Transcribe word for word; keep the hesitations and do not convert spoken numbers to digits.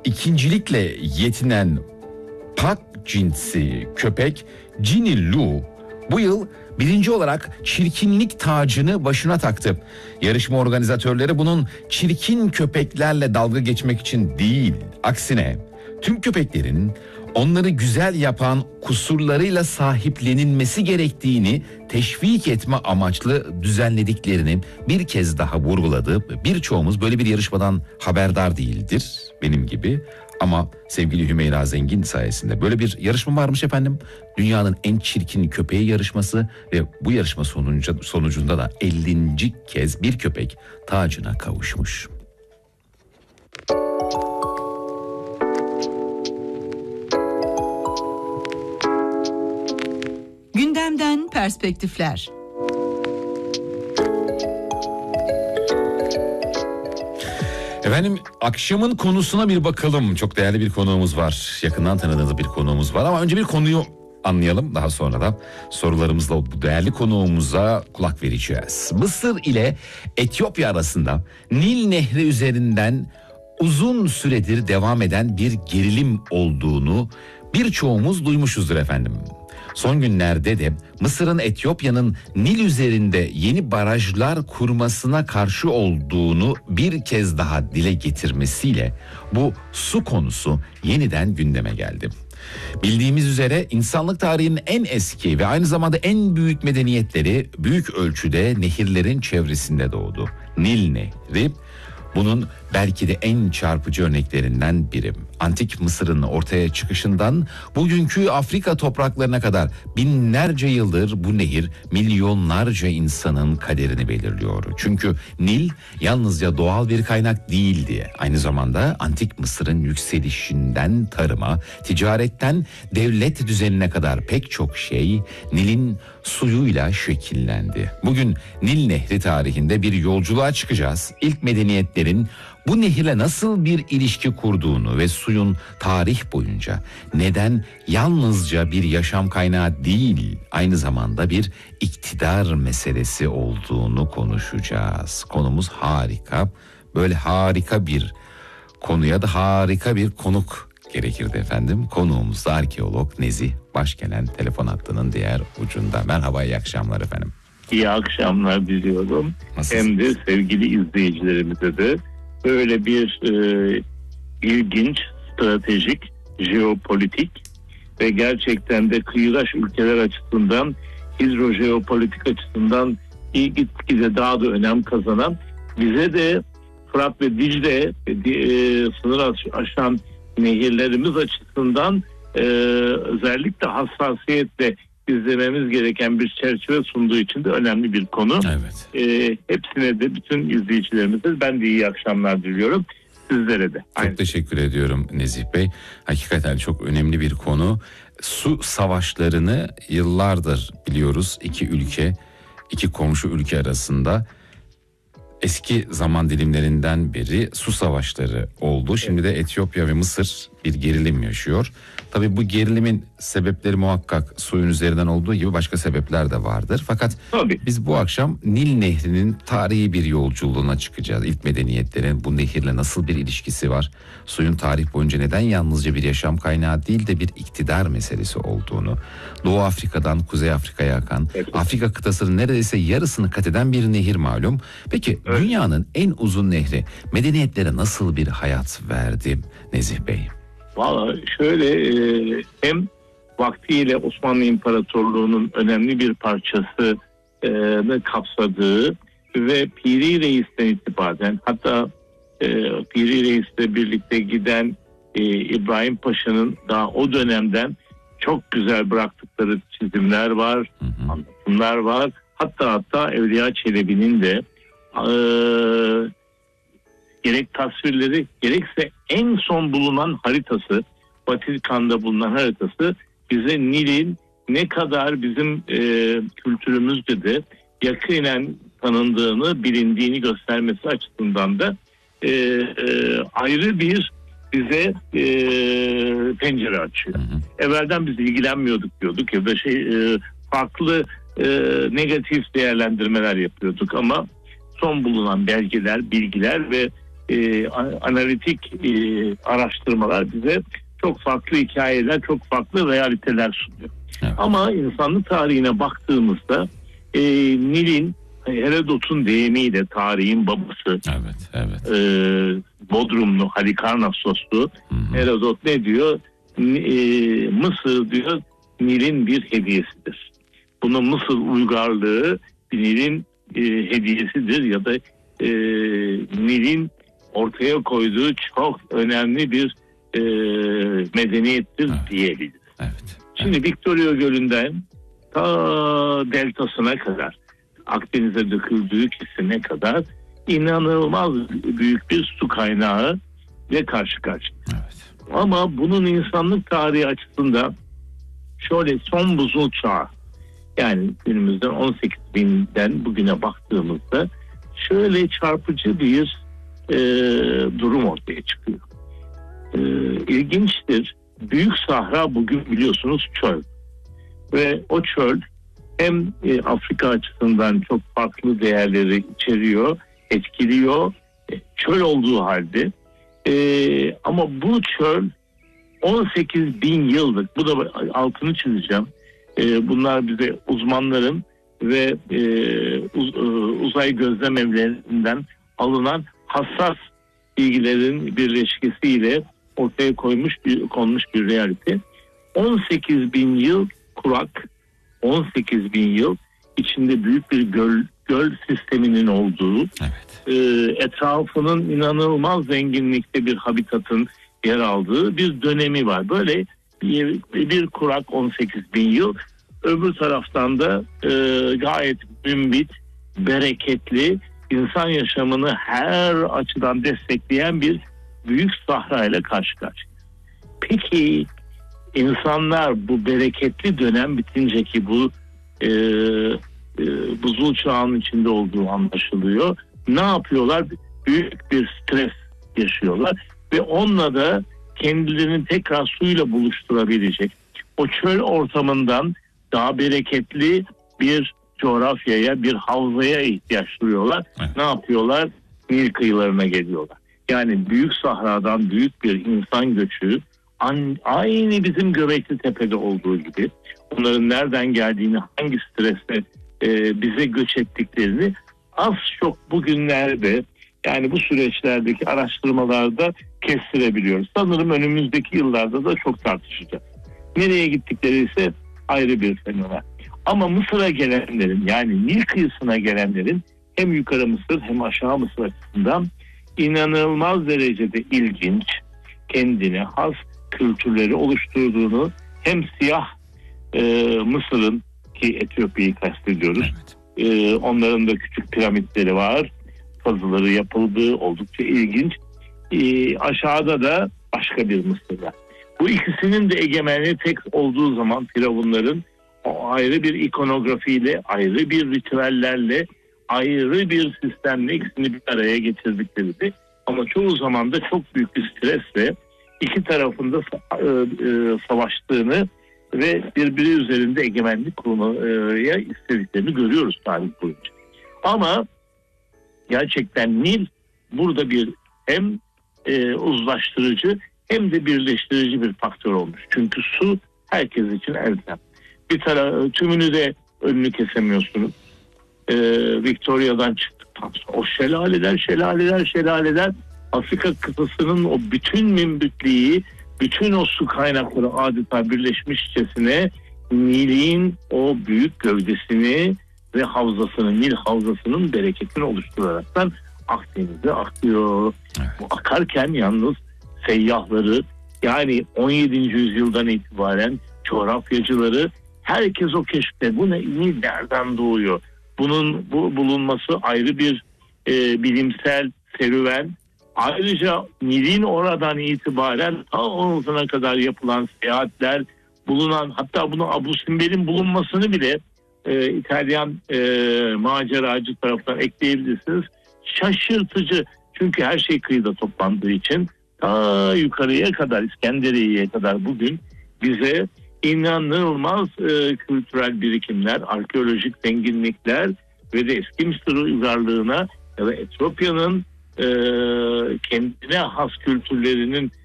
ikincilikle yetinen pak cinsi köpek Ginny Lou bu yıl birinci olarak çirkinlik tacını başına taktı. Yarışma organizatörleri bunun çirkin köpeklerle dalga geçmek için değil, aksine tüm köpeklerin onları güzel yapan kusurlarıyla sahiplenilmesi gerektiğini teşvik etme amaçlı düzenlediklerini bir kez daha vurguladı. Birçoğumuz böyle bir yarışmadan haberdar değildir benim gibi. Ama sevgili Hümeyra Zengin sayesinde böyle bir yarışma varmış efendim. Dünyanın en çirkin köpeği yarışması ve bu yarışma sonucu, sonucunda da ellinci kez bir köpek tacına kavuşmuş. Gündemden perspektifler. Efendim akşamın konusuna bir bakalım. Çok değerli bir konuğumuz var. Yakından tanıdığınız bir konuğumuz var ama önce bir konuyu anlayalım. Daha sonra da sorularımızla bu değerli konuğumuza kulak vereceğiz. Mısır ile Etiyopya arasında Nil Nehri üzerinden uzun süredir devam eden bir gerilim olduğunu birçoğumuz duymuşuzdur efendim. Son günlerde de Mısır'ın Etiyopya'nın Nil üzerinde yeni barajlar kurmasına karşı olduğunu bir kez daha dile getirmesiyle bu su konusu yeniden gündeme geldi. Bildiğimiz üzere insanlık tarihinin en eski ve aynı zamanda en büyük medeniyetleri büyük ölçüde nehirlerin çevresinde doğdu. Nil Nehri bunun belki de en çarpıcı örneklerinden biri. Antik Mısır'ın ortaya çıkışından bugünkü Afrika topraklarına kadar binlerce yıldır bu nehir milyonlarca insanın kaderini belirliyor. Çünkü Nil yalnızca doğal bir kaynak değildi. Aynı zamanda Antik Mısır'ın yükselişinden tarıma, ticaretten devlet düzenine kadar pek çok şey Nil'in suyuyla şekillendi. Bugün Nil Nehri tarihinde bir yolculuğa çıkacağız. İlk medeniyetlerin bu nehirle nasıl bir ilişki kurduğunu ve suyun tarih boyunca neden yalnızca bir yaşam kaynağı değil, aynı zamanda bir iktidar meselesi olduğunu konuşacağız. Konumuz harika. Böyle harika bir konuya da harika bir konuk gerekirdi efendim. Konuğumuz da arkeolog Nezih Başkelen telefon hattının diğer ucunda. Merhaba, iyi akşamlar efendim. İyi akşamlar diliyorum. Nasılsınız? Hem de sevgili izleyicilerimize de böyle bir e, ilginç, stratejik, jeopolitik ve gerçekten de kıyıdaş ülkeler açısından, hidrojeopolitik açısından iyi gitgide daha da önem kazanan, bize de Fırat ve Dicle e, sınır aşan nehirlerimiz açısından e, özellikle hassasiyetle izlememiz gereken bir çerçeve sunduğu için de önemli bir konu. Evet. E, hepsine de, bütün izleyicilerimize ben de iyi akşamlar diliyorum. Sizlere de. Çok Aynı. teşekkür ediyorum Nezih Bey. Hakikaten çok önemli bir konu. Su savaşlarını yıllardır biliyoruz. İki ülke, iki komşu ülke arasında eski zaman dilimlerinden beri su savaşları oldu. Şimdi de Etiyopya ve Mısır bir gerilim yaşıyor. Tabii bu gerilimin sebepleri muhakkak suyun üzerinden olduğu gibi başka sebepler de vardır. Fakat Tabii. biz bu akşam Nil Nehri'nin tarihi bir yolculuğuna çıkacağız. İlk medeniyetlerin bu nehirle nasıl bir ilişkisi var? Suyun tarih boyunca neden yalnızca bir yaşam kaynağı değil de bir iktidar meselesi olduğunu, Doğu Afrika'dan Kuzey Afrika'ya akan, Evet. Afrika kıtasının neredeyse yarısını kat eden bir nehir malum. Peki Evet. dünyanın en uzun nehri medeniyetlere nasıl bir hayat verdi Nezih Bey? Vallahi şöyle, e, hem vaktiyle Osmanlı İmparatorluğu'nun önemli bir parçasını kapsadığı ve Piri Reis'ten itibaren, hatta e, Piri Reis'le birlikte giden e, İbrahim Paşa'nın daha o dönemden çok güzel bıraktıkları çizimler var, Hı hı. anlatımlar var. Hatta hatta Evliya Çelebi'nin de e, gerek tasvirleri gerekse en son bulunan haritası, Vatikan'da bulunan haritası bize Nil'in ne kadar bizim e, kültürümüzde de yakinen tanındığını, bilindiğini göstermesi açısından da e, e, ayrı bir bize e, pencere açıyor. Hı hı. Evvelden biz ilgilenmiyorduk diyorduk ya da şey e, farklı e, negatif değerlendirmeler yapıyorduk ama son bulunan belgeler, bilgiler ve e, analitik e, araştırmalar bize çok farklı hikayeler, çok farklı realiteler sunuyor. Evet. Ama insanlık tarihine baktığımızda e, Nil'in, Herodot'un deyimiyle tarihin babası, Evet, evet. e, Bodrumlu, Halikarnassoslu Herodot ne diyor? E, Mısır diyor Nil'in bir hediyesidir. Bunun Mısır uygarlığı Nil'in e, hediyesidir ya da e, Nil'in ortaya koyduğu çok önemli bir e, medeniyettir Evet. diyebiliriz. Evet. Şimdi Victoria Gölü'nden ta deltasına kadar, Akdeniz'e döküldüğü kesine kadar inanılmaz büyük bir su kaynağı ile karşı karşıya. Evet. Ama bunun insanlık tarihi açısından şöyle son buzul çağı, yani günümüzden on sekiz binden bugüne baktığımızda şöyle çarpıcı bir e, durum ortaya çıkıyor. E, ilginçtir. Büyük Sahra bugün biliyorsunuz çöl. Ve o çöl hem e, Afrika açısından çok farklı değerleri içeriyor, etkiliyor. E, çöl olduğu halde. E, ama bu çöl on sekiz bin yıllık, bu da altını çizeceğim. E, bunlar bize uzmanların ve e, uz, e, uzay gözlem evlerinden alınan hassas bilgilerin birleşkesiyle ortaya koymuş bir, konmuş bir realite. on sekiz bin yıl kurak, on sekiz bin yıl içinde büyük bir göl, göl sisteminin olduğu, Evet. e, etrafının inanılmaz zenginlikte bir habitatın yer aldığı bir dönemi var. Böyle bir, bir kurak on sekiz bin yıl. Öbür taraftan da e, gayet mümbit, bereketli, insan yaşamını her açıdan destekleyen bir büyük sahra ile karşı karşıya. Peki insanlar bu bereketli dönem bitince, ki bu e, e, buzul çağının içinde olduğu anlaşılıyor, ne yapıyorlar? Büyük bir stres yaşıyorlar ve onunla da kendilerini tekrar suyla buluşturabilecek, o çöl ortamından daha bereketli bir coğrafyaya, bir havzaya ihtiyaç duyuyorlar. Evet. Ne yapıyorlar? Nil kıyılarına geliyorlar. Yani Büyük Sahra'dan büyük bir insan göçü, aynı bizim Göbekli Tepe'de olduğu gibi, onların nereden geldiğini, hangi stresle e, bize göç ettiklerini az çok bugünlerde, yani bu süreçlerdeki araştırmalarda kestirebiliyoruz. Sanırım önümüzdeki yıllarda da çok tartışacağız. Nereye gittikleri ise ayrı bir fenomen. Ama Mısır'a gelenlerin, yani Nil kıyısına gelenlerin hem yukarı Mısır hem aşağı Mısır açısından inanılmaz derecede ilginç, kendine has kültürleri oluşturduğunu, hem siyah e, Mısır'ın, ki Etiyopya'yı kastediyoruz, Evet. e, onların da küçük piramitleri var, kazıları yapıldığı oldukça ilginç. E, aşağıda da başka bir Mısır var. Bu ikisinin de egemenliği tek olduğu zaman firavunların o ayrı bir ikonografiyle, ayrı bir ritüellerle, ayrı bir sistemle ikisini bir araya getirdikleri, ama çoğu zaman da çok büyük bir stresle iki tarafında savaştığını ve birbiri üzerinde egemenlik kurmaya istediklerini görüyoruz tarih boyunca. Ama gerçekten Nil burada bir hem e, uzlaştırıcı hem de birleştirici bir faktör olmuş. Çünkü su herkes için elzem. Bir tarafı tümünü de önünü kesemiyorsunuz. E, Victoria'dan çıktıktan sonra o şelaleler, şelaleler, şelaleler, Afrika kıtasının o bütün mümbitliği, bütün o su kaynakları adeta birleşmişçesine Nil'in o büyük gövdesini ve havzasını, Nil havzasının bereketini oluşturaraktan Akdeniz'e akıyor. Evet. Bu akarken yalnız seyyahları, yani on yedinci yüzyıldan itibaren coğrafyacıları, herkes o keşfte bu ne, Nil nereden doğuyor? Bunun bu bulunması ayrı bir e, bilimsel serüven. Ayrıca Nil'in oradan itibaren ta Oğuzhan'a kadar yapılan seyahatler, bulunan, hatta bunu Abu Simbel'in bulunmasını bile e, İtalyan e, maceracı tarafından ekleyebilirsiniz. Şaşırtıcı, çünkü her şey kıyıda toplandığı için ta yukarıya kadar, İskenderiye'ye kadar bugün bize inanılmaz e, kültürel birikimler, arkeolojik zenginlikler ve de eski Mısır uygarlığına ya da Etiyopya'nın e, kendine has kültürlerinin